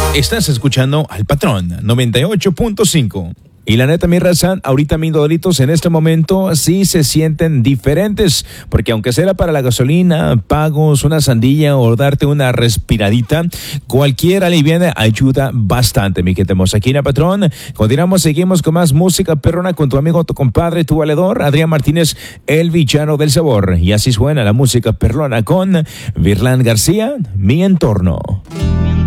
Estás escuchando al Patrón 98.5. Y la neta, mi raza, ahorita mis dolitos en este momento sí se sienten diferentes, porque aunque sea para la gasolina, pagos, una sandilla o darte una respiradita, cualquier aliviana ayuda bastante, mi gente hermosa. Aquí en el Patrón, continuamos, seguimos con más música perrona con tu amigo, tu compadre, tu valedor, Adrián Martínez, el villano del sabor. Y así suena la música perrona con Virlán García, Mi Entorno.